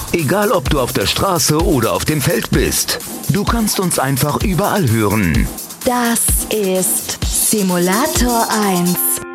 Egal, ob du auf der Straße oder auf dem Feld bist. Du kannst uns einfach überall hören. Das ist Simulator 1